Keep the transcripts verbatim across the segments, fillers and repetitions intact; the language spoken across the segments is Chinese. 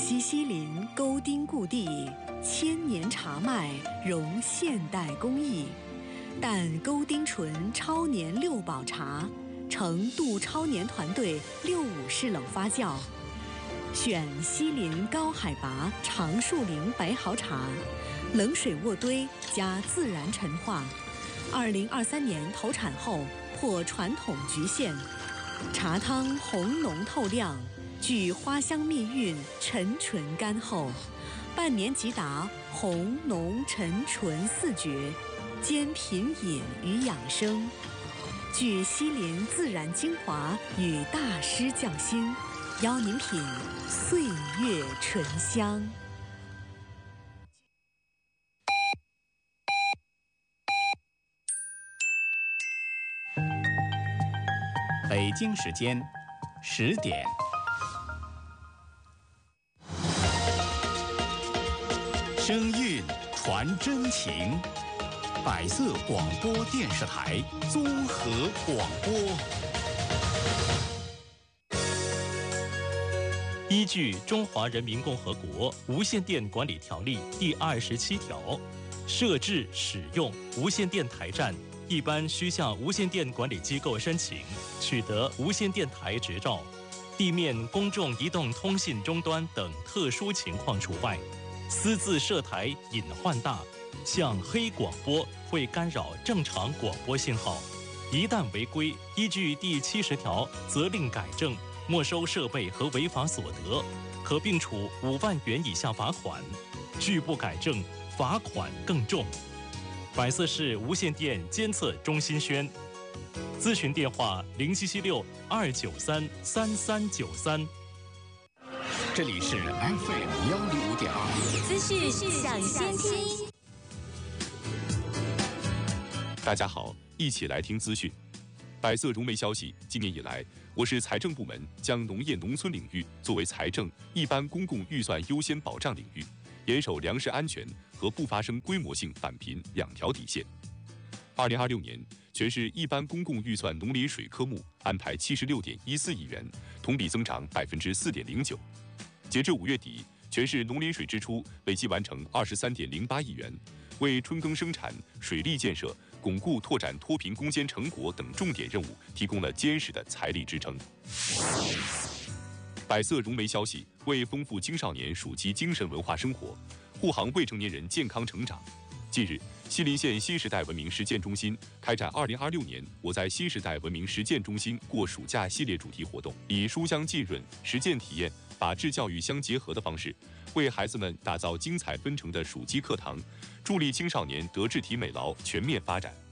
西西林沟丁故地，千年茶麦融现代工艺，但沟丁醇超年六保茶，成杜超年团队六五式冷发酵，选西林高海拔长树林白毫茶，冷水渥堆加自然陈化。二零二三年投产后破传统局限，茶汤红浓透亮，具花香蜜韵，沉醇甘厚，半年即达红浓沉醇四绝，兼品饮与养生，具西林自然精华与大师匠心，邀您品岁月醇香。 北京时间十点。声韵传真情，百色广播电视台综合广播。 依据《中华人民共和国无线电管理条例》第二十七条，设置使用无线电台站，一般需向无线电管理机构申请，取得无线电台执照。地面公众移动通信终端等特殊情况除外。私自设台隐患大，像黑广播会干扰正常广播信号，一旦违规，依据第七十条责令改正，没收设备和违法所得，可并处五万元以下罚款；拒不改正，罚款更重。百色市无线电监测中心宣，咨询电话零七七六二九三三三九三。 这里是 F M 幺零五点二， 资讯抢先听。 大家好，一起来听资讯。百色融媒消息，今年以来，我市财政部门将农业农村领域作为财政一般公共预算优先保障领域，严守粮食安全和不发生规模性返贫两条底线。二零二六年，全市一般公共预算农林水科目安排七十六点一四亿元，同比增长百分之四点零九。截至五月底，全市农林水支出累计完成二十三点零八亿元，为春耕生产、水利建设、巩固拓展脱贫攻坚成果等重点任务提供了坚实的财力支撑。百色融媒消息，为丰富青少年暑期精神文化生活，护航未成年人健康成长。近日，西林县新时代文明实践中心开展二零二六年我在新时代文明实践中心过暑假系列主题活动，以书香浸润、实践体验、法治教育相结合的方式，为孩子们打造精彩纷呈的暑期课堂，助力青少年德智体美劳全面发展。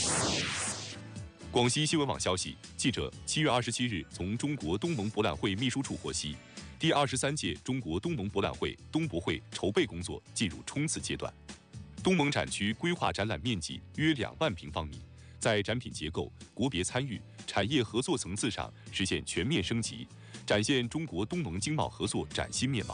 广西新闻网消息，记者七月二十七日从中国东盟博览会秘书处获悉，第二十三届中国东盟博览会东博会筹备工作进入冲刺阶段。东盟展区规划展览面积约两万平方米，在展品结构、国别参与、产业合作层次上实现全面升级，展现中国东盟经贸合作崭新面貌。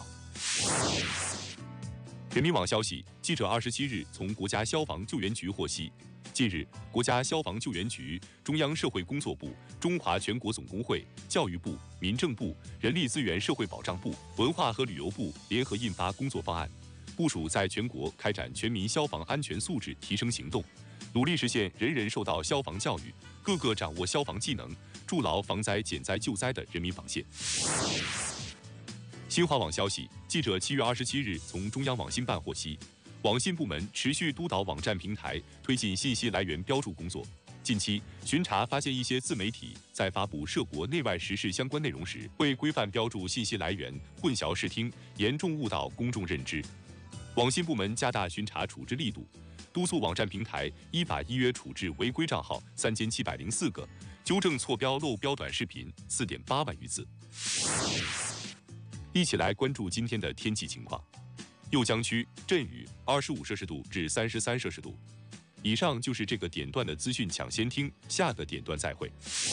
人民网消息，记者二十七日从国家消防救援局获悉，近日，国家消防救援局、中央社会工作部、中华全国总工会、教育部、民政部、人力资源社会保障部、文化和旅游部联合印发工作方案，部署在全国开展全民消防安全素质提升行动，努力实现人人受到消防教育，个个掌握消防技能，筑牢防灾减灾救灾的人民防线。新华网消息，记者七月二十七日从中央网信办获悉，网信部门持续督导网站平台推进信息来源标注工作。近期巡查发现一些自媒体在发布涉国内外时事相关内容时，未规范标注信息来源，混淆视听，严重误导公众认知。网信部门加大巡查处置力度，督促网站平台依法依约处置违规账号三千七百零四个，纠正错标漏标短视频四点八万余次。一起来关注今天的天气情况。酉江区阵雨，二十五摄氏度至三十三摄氏度。以上就是这个点段的资讯抢先听，下个点段再会。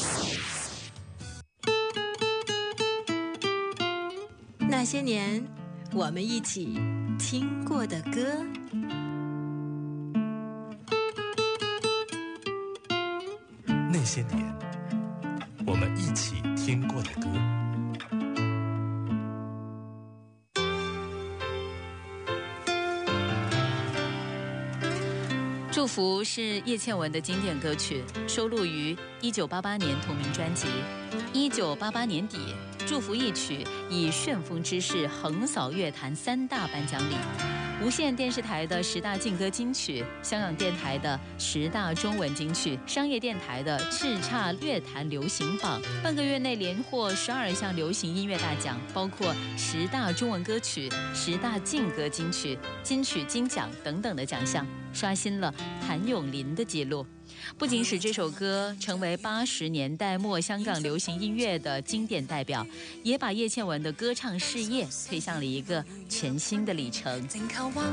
那些年我们一起听过的歌。 那些年我们一起听过的歌。 祝福是叶倩文的经典歌曲，收录于一九八八年同名专辑。一九八八年底，《祝福》一曲以旋风之势横扫乐坛三大颁奖礼。无线电视台的十大劲歌金曲，香港电台的十大中文金曲，商业电台的叱咤乐坛流行榜，半个月内连获十二项流行音乐大奖，包括十大中文歌曲、十大劲歌金曲、金曲金奖等等的奖项，刷新了谭咏麟的纪录。不仅使这首歌成为八十年代末香港流行音乐的经典代表，也把叶倩文的歌唱事业推向了一个全新的里程。 靜靠灣